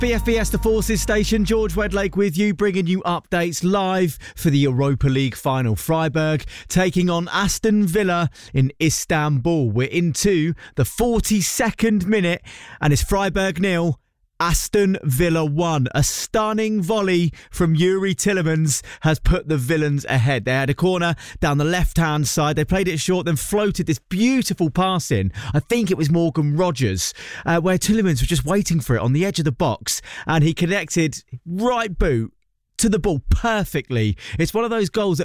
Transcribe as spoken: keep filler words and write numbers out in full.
B F B S, the Forces Station, George Wedlake with you, bringing you updates live for the Europa League final. Freiburg taking on Aston Villa in Istanbul. We're into the forty-second minute and it's Freiburg nil, Aston Villa one. A stunning volley from Yuri Tillemans has put the Villains ahead. They had a corner down the left-hand side. They played it short, then floated this beautiful pass in. I think it was Morgan Rogers, uh, where Tillemans was just waiting for it on the edge of the box, and he connected right boot to the ball perfectly. It's one of those goals that